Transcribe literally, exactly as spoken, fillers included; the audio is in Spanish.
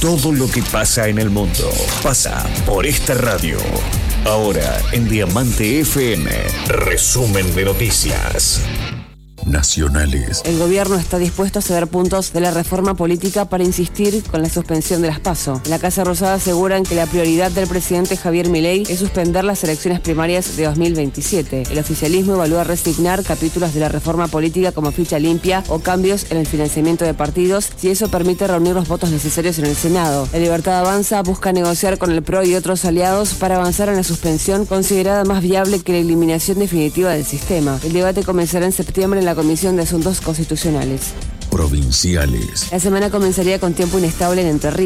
Todo lo que pasa en el mundo pasa por esta radio. Ahora en Diamante F M, resumen de noticias nacionales. El gobierno está dispuesto a ceder puntos de la reforma política para insistir con la suspensión de las PASO. En la Casa Rosada aseguran que la prioridad del presidente Javier Milei es suspender las elecciones primarias de dos mil veintisiete. El oficialismo evalúa resignar capítulos de la reforma política como ficha limpia o cambios en el financiamiento de partidos, si eso permite reunir los votos necesarios en el Senado. La Libertad Avanza busca negociar con el P R O y otros aliados para avanzar en la suspensión, considerada más viable que la eliminación definitiva del sistema. El debate comenzará en septiembre en la Comisión de Asuntos Constitucionales. Provinciales. La semana comenzaría con tiempo inestable en Entre Ríos.